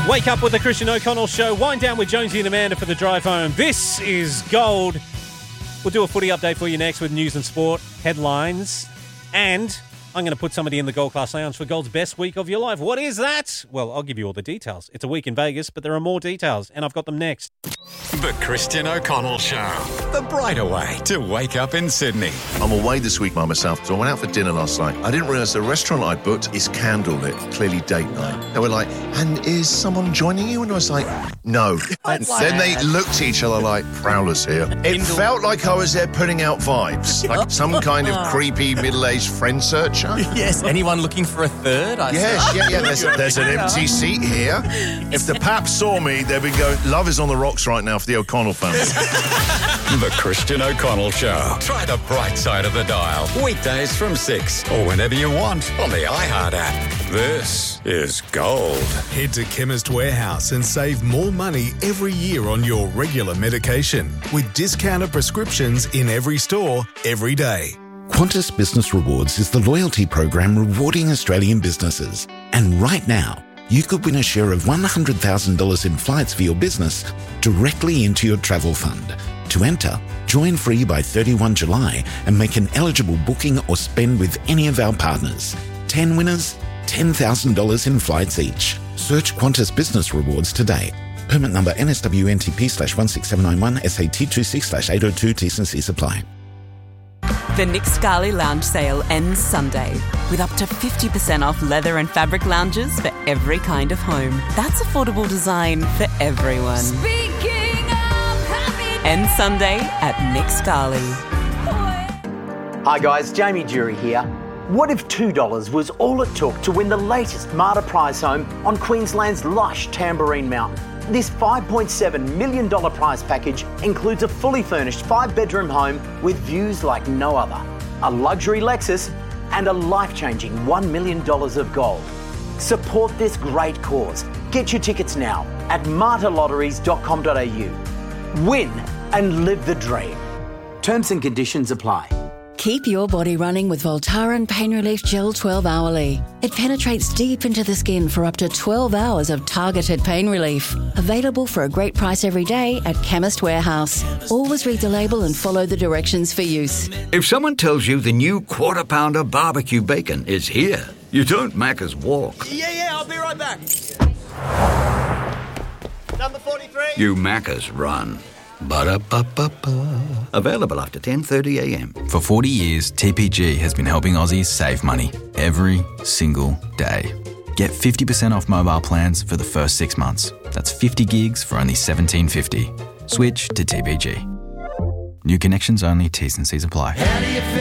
Wake up with the Christian O'Connell Show. Wind down with Jonesy and Amanda for the drive home. This is Gold. We'll do a footy update for you next with news and sport, headlines, and I'm going to put somebody in the Gold Class Lounge for Gold's best week of your life. What is that? Well, I'll give you all the details. It's a week in Vegas, but there are more details, and I've got them next. The Christian O'Connell Show. The brighter way to wake up in Sydney. I'm away this week by myself, so I went out for dinner last night. I didn't realise the restaurant I booked is candlelit, clearly date night. They were like, and is someone joining you? And I was like, no. And then they looked at each other like, Prowler's here. It felt like I was there putting out vibes, like some kind of creepy middle-aged friend searcher. Yes, anyone looking for a third? There's an empty seat here. If the Paps saw me, they'd be going, love is on the rocks right now for the O'Connell family. The Christian O'Connell Show. Try the bright side of the dial. Weekdays from 6 or whenever you want on the iHeart app. This is Gold. Head to Chemist Warehouse and save more money every year on your regular medication with discounted prescriptions in every store, every day. Qantas Business Rewards is the loyalty program rewarding Australian businesses. And right now, you could win a share of $100,000 in flights for your business directly into your travel fund. To enter, join free by 31 July and make an eligible booking or spend with any of our partners. 10 winners, $10,000 in flights each. Search Qantas Business Rewards today. Permit number NSWNTP/16791 SAT26/802 T&Cs apply. The Nick Scali Lounge sale ends Sunday with up to 50% off leather and fabric lounges for every kind of home. That's affordable design for everyone. Speaking of happy Ends Sunday at Nick Scali. Hi guys, Jamie Jury here. What if $2 was all it took to win the latest Marta prize home on Queensland's lush Tamborine Mountain? This $5.7 million prize package includes a fully furnished 5-bedroom home with views like no other, a luxury Lexus, and a life-changing $1 million of gold. Support this great cause. Get your tickets now at martalotteries.com.au. Win and live the dream. Terms and conditions apply. Keep your body running with Voltaren Pain Relief Gel 12 hourly. It penetrates deep into the skin for up to 12 hours of targeted pain relief. Available for a great price every day at Chemist Warehouse. Always read the label and follow the directions for use. If someone tells you the new Quarter Pounder barbecue bacon is here, you don't Macca's walk. Yeah, I'll be right back. Number 43. You Macca's run. Ba-da-ba-ba-ba. Available after 10:30am. For 40 years, TPG has been helping Aussies save money every single day. Get 50% off mobile plans for the first 6 months. That's 50 gigs for only $17.50. Switch to TPG. New connections only, T's and C's apply.